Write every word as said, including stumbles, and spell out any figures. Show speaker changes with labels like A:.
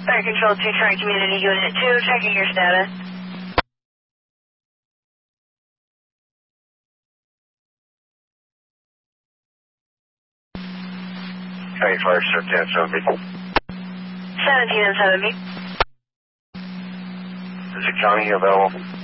A: Fire Control two, Tri-Community Unit two, checking your status.
B: County Fire, seventeen and seven B.
A: seventeen and seven B.
B: Is the county available?